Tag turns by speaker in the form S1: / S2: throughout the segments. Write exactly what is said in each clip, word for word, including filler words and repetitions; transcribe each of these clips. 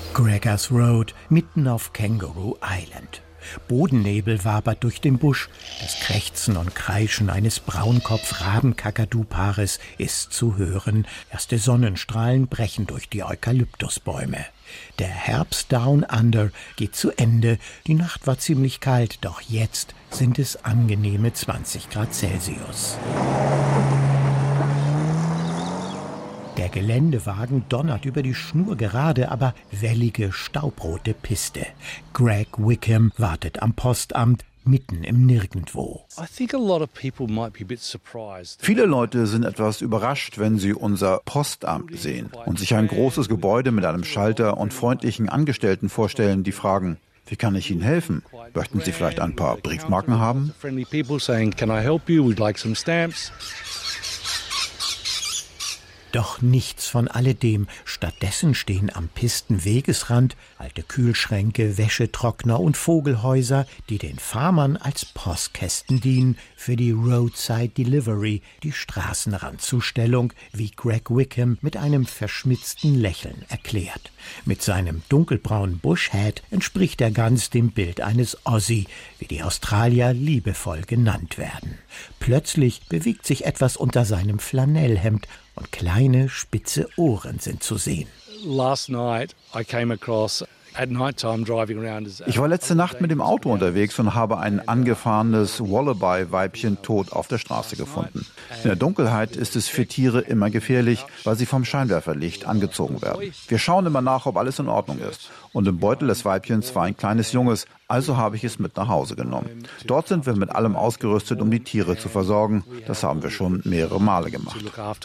S1: Gregers Road, mitten auf Kangaroo Island. Bodennebel wabert durch den Busch. Das Krächzen und Kreischen eines Braunkopf-Rabenkakadu-Paares ist zu hören. Erste Sonnenstrahlen brechen durch die Eukalyptusbäume. Der Herbst Down Under geht zu Ende. Die Nacht war ziemlich kalt, doch jetzt sind es angenehme zwanzig Grad Celsius. Der Geländewagen donnert über die schnurgerade, aber wellige, staubrote Piste. Greg Wickham wartet am Postamt, mitten im Nirgendwo.
S2: Viele Leute sind etwas überrascht, wenn sie unser Postamt sehen und sich ein großes Gebäude mit einem Schalter und freundlichen Angestellten vorstellen, die fragen: Wie kann ich Ihnen helfen? Möchten Sie vielleicht ein paar Briefmarken haben?
S1: Doch nichts von alledem. Stattdessen stehen am Pistenwegesrand alte Kühlschränke, Wäschetrockner und Vogelhäuser, die den Farmern als Postkästen dienen für die Roadside Delivery, die Straßenrandzustellung, wie Greg Wickham mit einem verschmitzten Lächeln erklärt. Mit seinem dunkelbraunen Bushhat entspricht er ganz dem Bild eines Aussie, wie die Australier liebevoll genannt werden. Plötzlich bewegt sich etwas unter seinem Flanellhemd und kleine, spitze Ohren sind zu sehen.
S2: Ich war letzte Nacht mit dem Auto unterwegs und habe ein angefahrenes Wallaby-Weibchen tot auf der Straße gefunden. In der Dunkelheit ist es für Tiere immer gefährlich, weil sie vom Scheinwerferlicht angezogen werden. Wir schauen immer nach, ob alles in Ordnung ist. Und im Beutel des Weibchens war ein kleines Junges, also habe ich es mit nach Hause genommen. Dort sind wir mit allem ausgerüstet, um die Tiere zu versorgen. Das haben wir schon mehrere Male gemacht.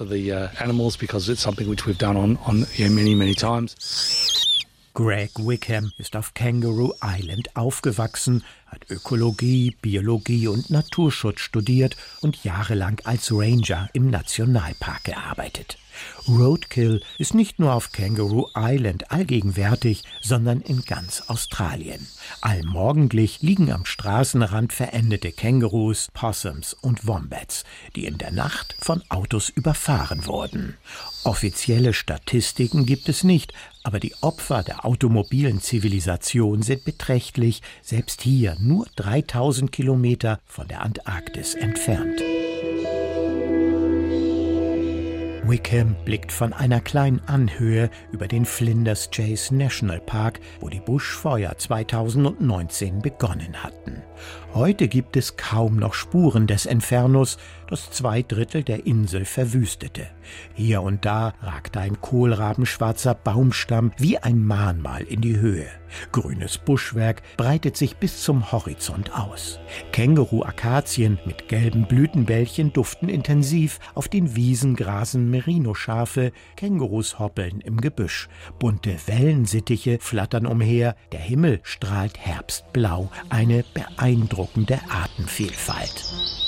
S1: Greg Wickham ist auf Kangaroo Island aufgewachsen, hat Ökologie, Biologie und Naturschutz studiert und jahrelang als Ranger im Nationalpark gearbeitet. Roadkill ist nicht nur auf Kangaroo Island allgegenwärtig, sondern in ganz Australien. Allmorgendlich liegen am Straßenrand verendete Kängurus, Possums und Wombats, die in der Nacht von Autos überfahren wurden. Offizielle Statistiken gibt es nicht, aber die Opfer der automobilen Zivilisation sind beträchtlich, selbst hier nur dreitausend Kilometer von der Antarktis entfernt. Wickham blickt von einer kleinen Anhöhe über den Flinders Chase National Park, wo die Buschfeuer zweitausendneunzehn begonnen hatten. Heute gibt es kaum noch Spuren des Infernos, das zwei Drittel der Insel verwüstete. Hier und da ragt ein kohlrabenschwarzer Baumstamm wie ein Mahnmal in die Höhe. Grünes Buschwerk breitet sich bis zum Horizont aus. Känguru-Akazien mit gelben Blütenbällchen duften intensiv, auf den Wiesen grasen Merino-Schafe, Kängurus hoppeln im Gebüsch. Bunte Wellensittiche flattern umher, der Himmel strahlt herbstblau, eine beeindruckende Artenvielfalt.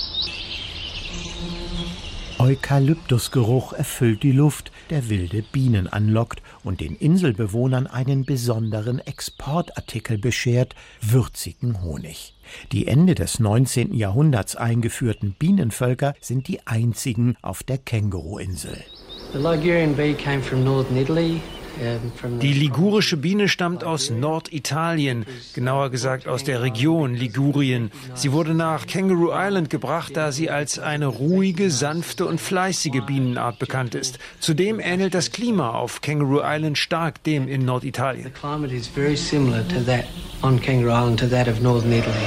S1: Eukalyptusgeruch erfüllt die Luft, der wilde Bienen anlockt und den Inselbewohnern einen besonderen Exportartikel beschert, würzigen Honig. Die Ende des neunzehnten Jahrhunderts eingeführten Bienenvölker sind die einzigen auf der Känguru-Insel.
S3: The Ligurian bee came from northern Italy.
S4: Die ligurische Biene stammt aus Norditalien, genauer gesagt aus der Region Ligurien. Sie wurde nach Kangaroo Island gebracht, da sie als eine ruhige, sanfte und fleißige Bienenart bekannt ist. Zudem ähnelt das Klima auf Kangaroo Island stark dem in Norditalien.
S3: The climate is very similar to that on Kangaroo Island to that of northern Italy.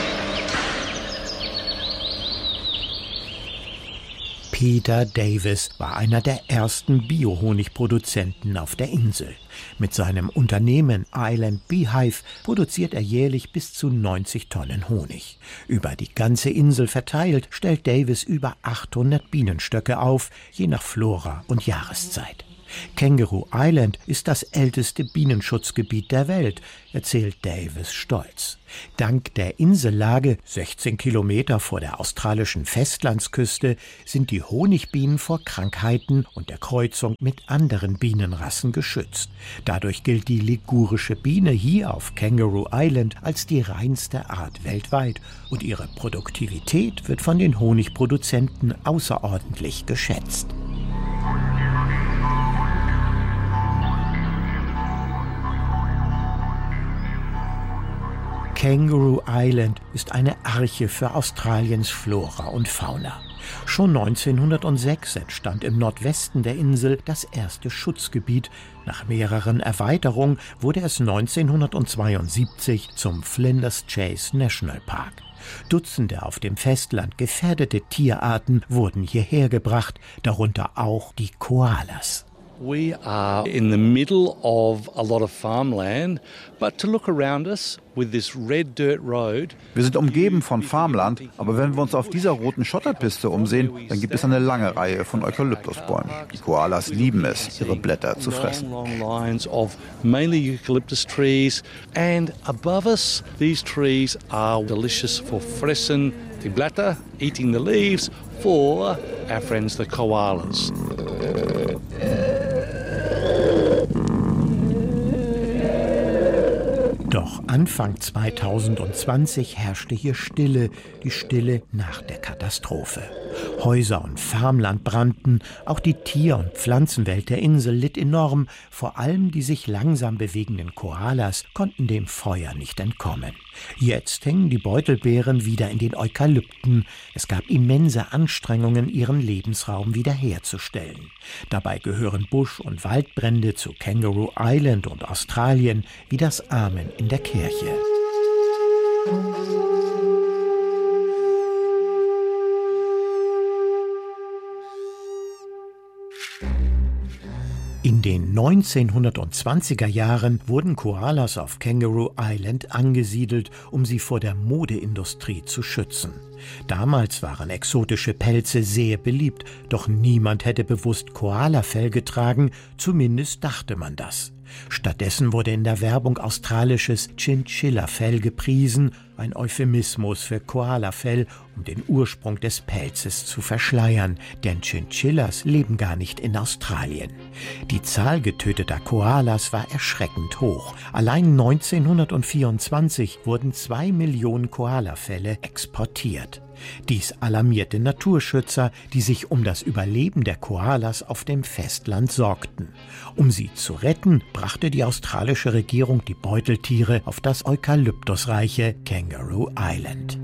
S1: Peter Davis war einer der ersten Bio-Honigproduzenten auf der Insel. Mit seinem Unternehmen Island Beehive produziert er jährlich bis zu neunzig Tonnen Honig. Über die ganze Insel verteilt stellt Davis über achthundert Bienenstöcke auf, je nach Flora und Jahreszeit. Kangaroo Island ist das älteste Bienenschutzgebiet der Welt, erzählt Davis stolz. Dank der Insellage, sechzehn Kilometer vor der australischen Festlandsküste, sind die Honigbienen vor Krankheiten und der Kreuzung mit anderen Bienenrassen geschützt. Dadurch gilt die ligurische Biene hier auf Kangaroo Island als die reinste Art weltweit und ihre Produktivität wird von den Honigproduzenten außerordentlich geschätzt. Kangaroo Island ist eine Arche für Australiens Flora und Fauna. Schon neunzehnhundertsechs entstand im Nordwesten der Insel das erste Schutzgebiet. Nach mehreren Erweiterungen wurde es neunzehnhundertzweiundsiebzig zum Flinders Chase National Park. Dutzende auf dem Festland gefährdete Tierarten wurden hierher gebracht, darunter auch die Koalas.
S5: We are in the middle of a lot of farmland, but to look around us with this red dirt road.
S2: Wir sind umgeben von Farmland, aber wenn wir uns auf dieser roten Schotterpiste umsehen, dann gibt es eine lange Reihe von Eukalyptusbäumen. Die Koalas lieben es, ihre Blätter zu fressen.
S5: Long, long lines of mainly eucalyptus trees, and above us, these trees are delicious for fressen die Blätter, eating the leaves for our friends the koalas.
S1: Doch Anfang zweitausendzwanzig herrschte hier Stille, die Stille nach der Katastrophe. Häuser und Farmland brannten, auch die Tier- und Pflanzenwelt der Insel litt enorm, vor allem die sich langsam bewegenden Koalas konnten dem Feuer nicht entkommen. Jetzt hängen die Beutelbeeren wieder in den Eukalypten. Es gab immense Anstrengungen, ihren Lebensraum wiederherzustellen. Dabei gehören Busch- und Waldbrände zu Kangaroo Island und Australien wie das Amen in der Kirche. In den neunzehnhundertzwanziger Jahren wurden Koalas auf Kangaroo Island angesiedelt, um sie vor der Modeindustrie zu schützen. Damals waren exotische Pelze sehr beliebt, doch niemand hätte bewusst Koalafell getragen, zumindest dachte man das. Stattdessen wurde in der Werbung australisches Chinchilla-Fell gepriesen, ein Euphemismus für Koalafell, um den Ursprung des Pelzes zu verschleiern, denn Chinchillas leben gar nicht in Australien. Die Zahl getöteter Koalas war erschreckend hoch. Allein neunzehnhundertvierundzwanzig wurden zwei Millionen Koalafelle exportiert. Dies alarmierte Naturschützer, die sich um das Überleben der Koalas auf dem Festland sorgten. Um sie zu retten, brachte die australische Regierung die Beuteltiere auf das eukalyptusreiche Kangaroo Island.